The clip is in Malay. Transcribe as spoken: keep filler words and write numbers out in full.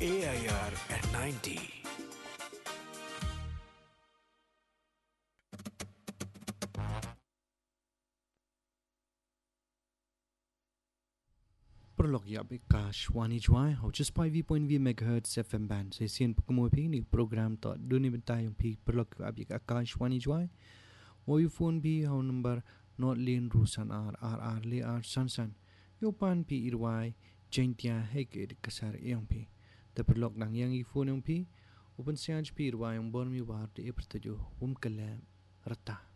A I R at ninety. Prolog ya bekash wani juai ho just five point v megahertz F M band se sien pekemo pi ni program to duni bentayong pi prolog abi akash wani juai o yu phone bi ho number not lin rusan r r r le r san san yo pan pi irwai jentia heke kasar yang pi the prolog nang yang i phone yang pi open search pi irwai yang bor mi war de epertajo um kalam rata